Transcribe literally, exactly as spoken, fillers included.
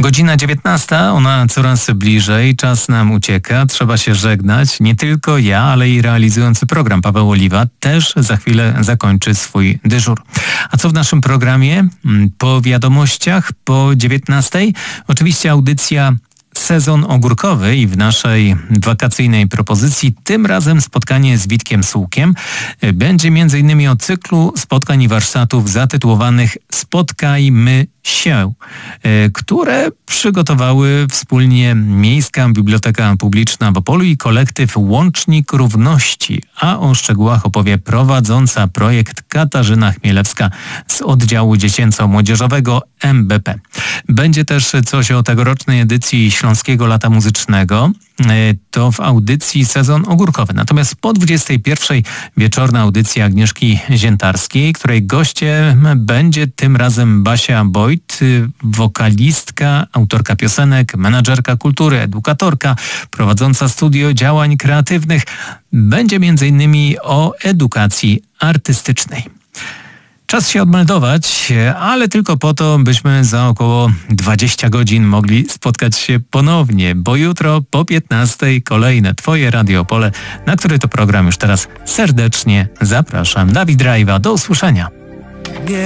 Godzina dziewiętnasta, ona coraz bliżej, czas nam ucieka, trzeba się żegnać. Nie tylko ja, ale i realizujący program Paweł Oliwa też za chwilę zakończy swój dyżur. A co w naszym programie? Po wiadomościach, po dziewiętnastej oczywiście audycja Sezon ogórkowy i w naszej wakacyjnej propozycji tym razem spotkanie z Witkiem Sułkiem. Będzie między innymi o cyklu spotkań i warsztatów zatytułowanych Spotkajmy się, które przygotowały wspólnie Miejska Biblioteka Publiczna w Opolu i kolektyw Łącznik Równości, a o szczegółach opowie prowadząca projekt Katarzyna Chmielewska z oddziału dziecięco-młodzieżowego M B P. Będzie też coś o tegorocznej edycji Śląskiego Lata Muzycznego. To w audycji Sezon ogórkowy. Natomiast po dwudziestej pierwszej wieczorna audycja Agnieszki Ziętarskiej, której gościem będzie tym razem Basia Boyd, wokalistka, autorka piosenek, menadżerka kultury, edukatorka, prowadząca studio działań kreatywnych. Będzie między innymi o edukacji artystycznej. Czas się odmeldować, ale tylko po to, byśmy za około dwadzieścia godzin mogli spotkać się ponownie, bo jutro po piętnastej kolejne Twoje Radio Opole, na który to program już teraz serdecznie zapraszam. Dawid Rajwa, do usłyszenia.